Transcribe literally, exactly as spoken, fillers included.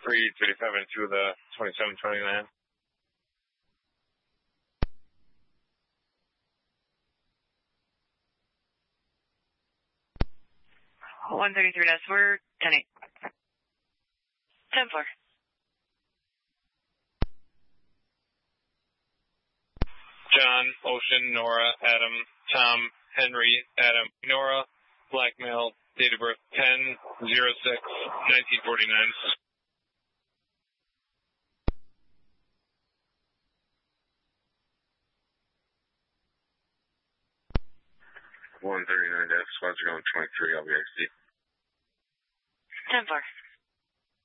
three thirty-seven to the twenty-seven twenty-nine. one thirty-three, that's we're ten eight. ten four. John, Ocean, Nora, Adam, Tom, Henry, Adam, Nora, blackmail, date of birth ten oh six nineteen forty-nine. one thirty-nine, F, squads are going twenty-three, I'll be X D. ten four.